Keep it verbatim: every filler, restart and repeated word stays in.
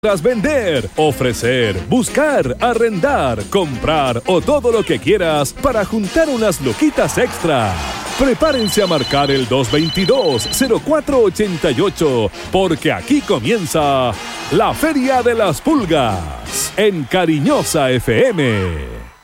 Vender, ofrecer, buscar, arrendar, comprar o todo lo que quieras para juntar unas luquitas extra. Prepárense a marcar el dos dos dos, cero cuatro ocho ocho porque aquí comienza la Feria de las Pulgas en Cariñosa F M.